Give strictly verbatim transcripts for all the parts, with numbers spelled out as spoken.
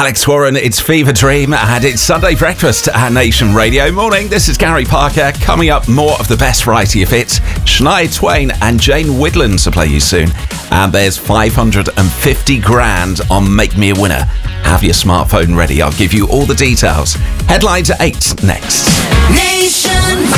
Alex Warren, it's Fever Dream, and it's Sunday Breakfast at Nation Radio. Morning, this is Gary Parker. Coming up, more of the best variety of hits. Shania Twain and Jane Widlands to play you soon. And there's five hundred fifty grand on Make Me a Winner. Have your smartphone ready. I'll give you all the details. Headlines at eight next. Nation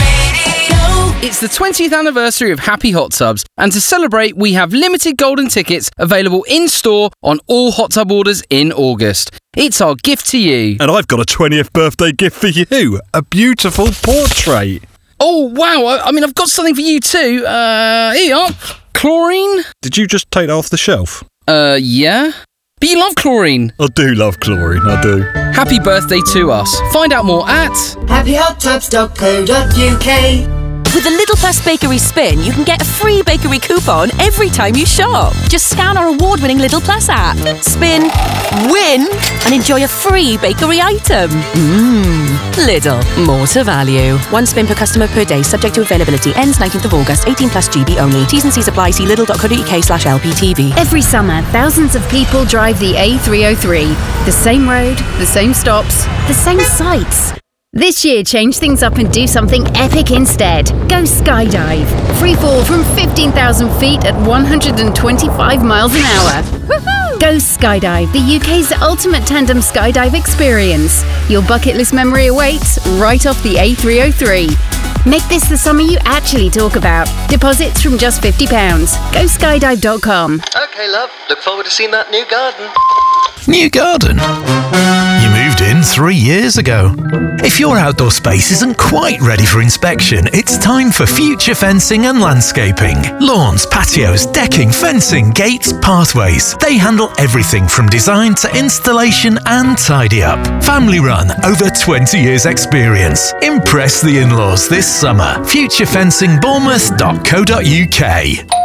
Radio. It's the twentieth anniversary of Happy Hot Tubs, and to celebrate, we have limited golden tickets available in-store on all hot tub orders in August. It's our gift to you. And I've got a twentieth birthday gift for you. A beautiful portrait. Oh, wow. I, I mean, I've got something for you too. Uh, here you are. Chlorine? Did you just take that off the shelf? Uh, yeah. But you love chlorine. I do love chlorine, I do. Happy birthday to us. Find out more at happy hot tubs dot co dot uk. With a Lidl Plus Bakery Spin, you can get a free bakery coupon every time you shop. Just scan our award-winning Lidl Plus app, spin, win, and enjoy a free bakery item. Mmm. Lidl, more to value. One spin per customer per day, subject to availability. Ends nineteenth of August, eighteen plus G B only. T's and C's apply. See lidl dot co dot uk slash L P T V. Every summer, thousands of people drive the A three oh three. The same road, the same stops, the same sights. This year, change things up and do something epic instead. Go skydive. Free fall from fifteen thousand feet at one hundred twenty-five miles an hour. Woohoo! Go skydive, the U K's ultimate tandem skydive experience. Your bucket list memory awaits right off the A three oh three. Make this the summer you actually talk about. Deposits from just fifty pounds. Go skydive dot com. OK, love. Look forward to seeing that new garden. New garden? You moved in three years ago. If your outdoor space isn't quite ready for inspection, it's time for Future Fencing and Landscaping. Lawns, patios, decking, fencing, gates, pathways. They handle everything from design to installation and tidy up. Family run, over twenty years experience. Impress the in-laws this summer. future fencing bournemouth dot co dot uk.